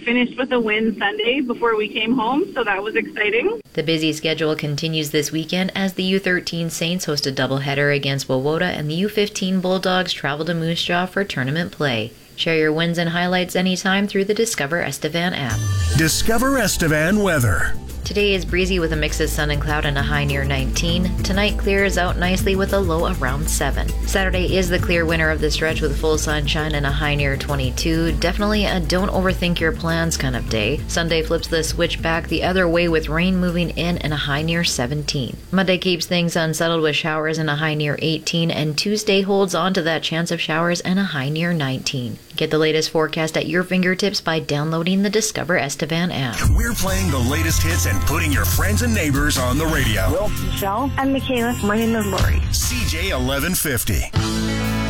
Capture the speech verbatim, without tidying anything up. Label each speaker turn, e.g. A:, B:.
A: finished with a win Sunday before we came home, so that was exciting.
B: The busy schedule continues this weekend as the U thirteen Saints host a doubleheader against Wawota and the U fifteen Bulldogs travel to Moose Jaw for tournament play. Share your wins and highlights anytime through the Discover Estevan app.
C: Discover Estevan weather.
B: Today is breezy with a mix of sun and cloud and a high near nineteen. Tonight clears out nicely with a low around seven. Saturday is the clear winner of the stretch with full sunshine and a high near twenty-two. Definitely a don't overthink your plans kind of day. Sunday flips the switch back the other way with rain moving in and a high near seventeen. Monday keeps things unsettled with showers and a high near eighteen, and Tuesday holds on to that chance of showers and a high near nineteen. Get the latest forecast at your fingertips by downloading the Discover Estevan app.
C: We're playing the latest hits and putting your friends and neighbors on the radio.
D: Will, Michelle, and Michaela. My name is Lori.
C: C J eleven fifty.